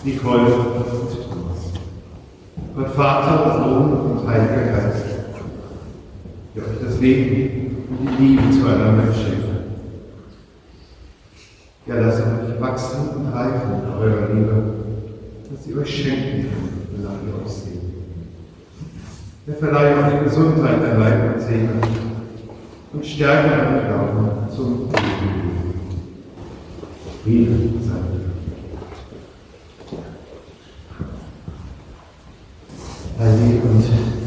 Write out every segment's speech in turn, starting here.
Nicole und Thomas. Gott Vater, Sohn und Heiliger Geist, der euch das Leben und die Liebe zueinander schenkt. Ja, lasst euch wachsen und reifen in eurer Liebe, dass sie euch schenken kann, wonach ihr euch seht. Er verleiht euch Gesundheit an Leib und Seele und Stärke an Glauben zum Leben. Friede sei mit euch. Heilig und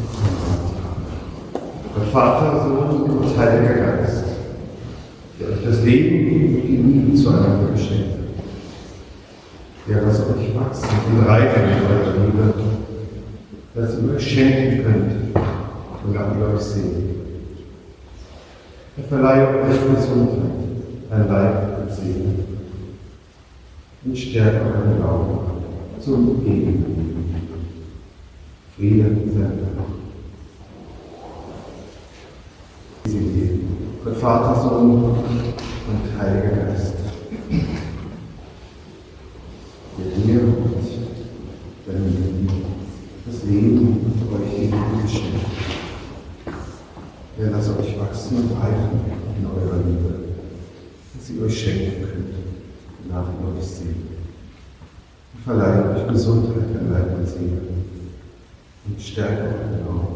Gott Vater, Sohn und Heiliger Geist, der euch das Leben und die Liebe zueinander geschenkt hat. Der lasst euch wachsen und reifen in eurer Liebe, dass ihr euch schenken könnt, wonach ihr euch seht. Er verleiht euch Gesundheit an Leib und Seele und stärkt euren Glauben zum ewigen Leben. Friede sei mit euch. Gott Vater, Sohn und Heiliger Geist, der dir und deinem Leben das Leben und euch die Liebe geschenkt. Er lasst euch wachsen und reifen in eurer Liebe, dass ihr euch schenken könnt, nach ihr euch seht. Und verleiht euch Gesundheit an Leib und Seele und stärkt euren Glauben